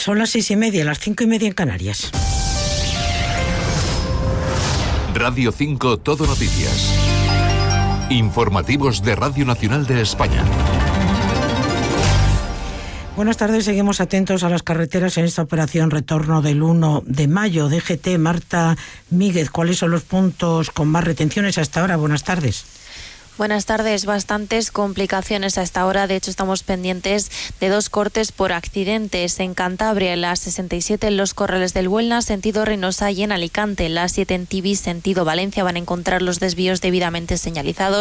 Son las 6:30, las 5:30 en Canarias. Radio 5 Todo Noticias. Informativos de Radio Nacional de España. Buenas tardes, seguimos atentos a las carreteras en esta operación retorno del 1 de mayo. DGT, Marta Míguez, ¿cuáles son los puntos con más retenciones hasta ahora? Buenas tardes. Buenas tardes, bastantes complicaciones a esta hora. De hecho, estamos pendientes de 2 cortes por accidentes. En Cantabria, en la 67 en Los Corrales del Buelna, sentido Reynosa, y en Alicante, en la 7 en Tibís, sentido Valencia, van a encontrar los desvíos debidamente señalizados.